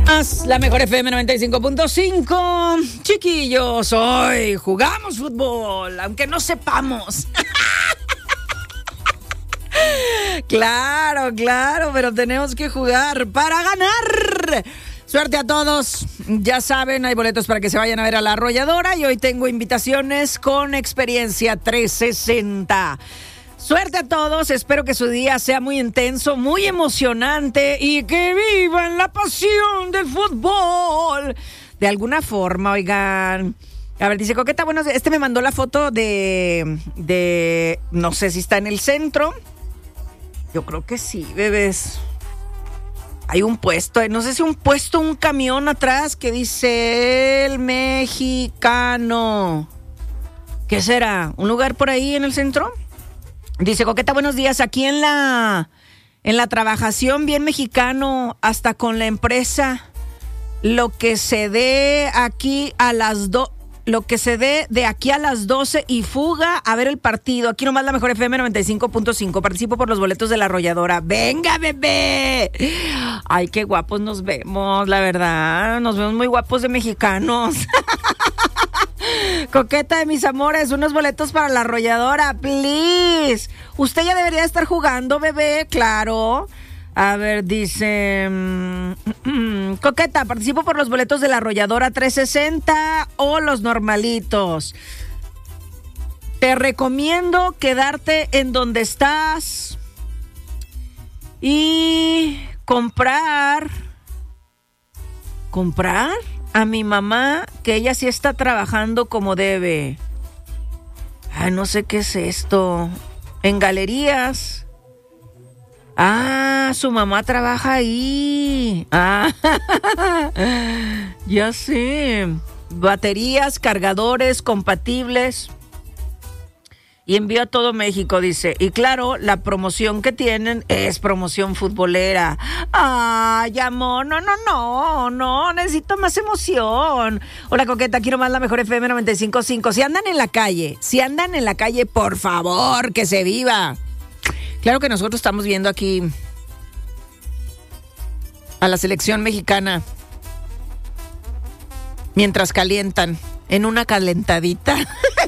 La mejor FM 95.5. Chiquillos, hoy jugamos fútbol, aunque no sepamos. Claro, pero tenemos que jugar para ganar. Suerte a todos. Ya saben, hay boletos para que se vayan a ver a La Arrolladora y hoy tengo invitaciones con Experiencia 360. Suerte a todos, espero que su día sea muy intenso, muy emocionante y que vivan la pasión del fútbol. De alguna forma, oigan. A ver, dice Coqueta, bueno, me mandó la foto de no sé si está en el centro. Yo creo que sí, bebés. Hay un puesto, no sé si un camión atrás que dice El Mexicano. ¿Qué será? ¿Un lugar por ahí en el centro? Dice Coqueta, buenos días, aquí en la trabajación, bien mexicano, hasta con la empresa, lo que se dé aquí a las lo que se dé de aquí a las 12 y fuga a ver el partido. Aquí nomás la mejor FM 95.5. Participo por los boletos de La Arrolladora. ¡Venga, bebé! Ay, qué guapos nos vemos, la verdad. Nos vemos muy guapos de mexicanos. Coqueta de mis amores, unos boletos para La Arrolladora, please. Usted ya debería estar jugando, bebé, claro. A ver, dice Coqueta, participo por los boletos de La Arrolladora 360 o los normalitos. Te recomiendo quedarte en donde estás y comprar a mi mamá, que ella sí está trabajando como debe. Ay, no sé qué es esto. En galerías. Ah, su mamá trabaja ahí. Ah, ya sé. Baterías, cargadores compatibles. Y envío a todo México, dice. Y claro, la promoción que tienen es promoción futbolera. Ay, amor, no, necesito más emoción. Hola, Coqueta, quiero más la mejor FM 95.5. Si andan en la calle, por favor, que se viva. Claro que nosotros estamos viendo aquí a la selección mexicana mientras calientan en una calentadita.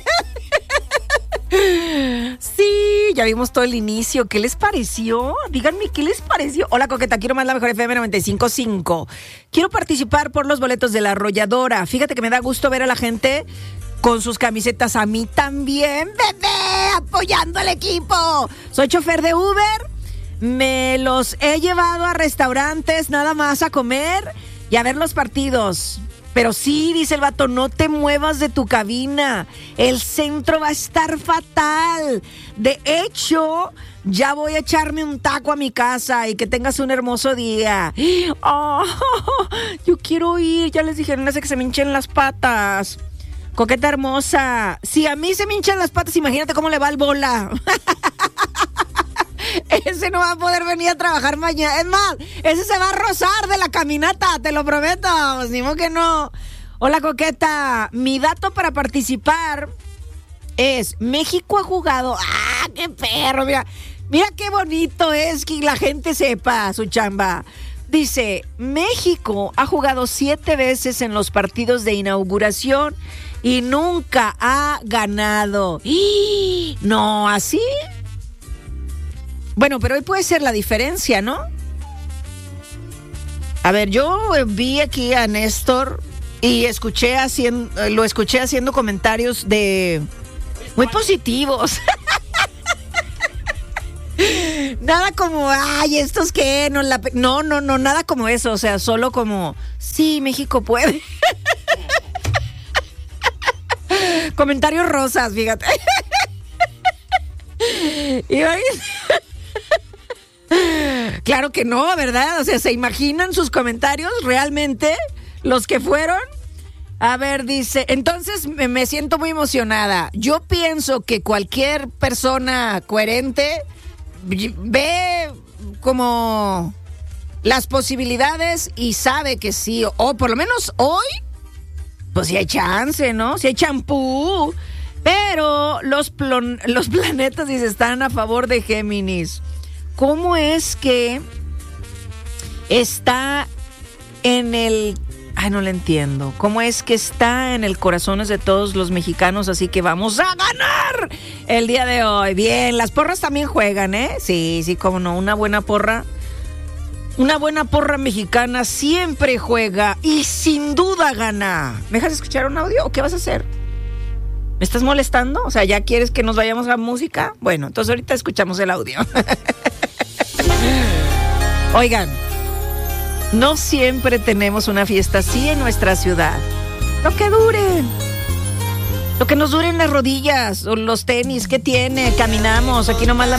Sí, ya vimos todo el inicio. ¿Qué les pareció? Díganme, ¿qué les pareció? Hola, Coqueta, quiero más la mejor FM 95.5. Quiero participar por los boletos de La Arrolladora. Fíjate que me da gusto ver a la gente con sus camisetas. A mí también, bebé, apoyando al equipo. Soy chofer de Uber. Me los he llevado a restaurantes nada más a comer y a ver los partidos. Pero sí, dice el vato, no te muevas de tu cabina. El centro va a estar fatal. De hecho, ya voy a echarme un taco a mi casa y que tengas un hermoso día. Oh, yo quiero ir. Ya les dije, no sé que se me hinchen las patas. Coqueta hermosa. Si a mí se me hinchan las patas, imagínate cómo le va al Bola. Ese no va a poder venir a trabajar mañana. Es más, ese se va a rozar de la caminata, te lo prometo. Pues, ni modo que no. Hola, Coqueta. Mi dato para participar es: México ha jugado. ¡Ah, qué perro! Mira qué bonito es que la gente sepa su chamba. Dice: México ha jugado 7 veces en los partidos de inauguración y nunca ha ganado. ¡Y! No, ¿así? Bueno, pero hoy puede ser la diferencia, ¿no? A ver, yo vi aquí a Néstor y lo escuché haciendo comentarios muy positivos. Nada como, ay, ¿estos qué? No, nada como eso. O sea, solo como, sí, México puede. Comentarios rosas, fíjate. Y hoy... Claro que no, ¿verdad? O sea, ¿se imaginan sus comentarios realmente? Los que fueron. A ver, dice, entonces me siento muy emocionada. Yo pienso que cualquier persona coherente ve como las posibilidades y sabe que sí, o por lo menos hoy, pues sí hay chance, ¿no? Sí hay champú. Pero los planetas, dice, están a favor de Géminis. ¿Cómo es que está no le entiendo. ¿Cómo es que está en el corazón de todos los mexicanos? Así que vamos a ganar el día de hoy. Bien, las porras también juegan, ¿eh? Sí, cómo no. Una buena porra mexicana siempre juega y sin duda gana. ¿Me dejas escuchar un audio o qué vas a hacer? ¿Me estás molestando? O sea, ¿ya quieres que nos vayamos a música? Bueno, entonces ahorita escuchamos el audio. Oigan, no siempre tenemos una fiesta así en nuestra ciudad. Lo que dure. Lo que nos duren las rodillas o los tenis. ¿Qué tiene? Caminamos. Aquí nomás la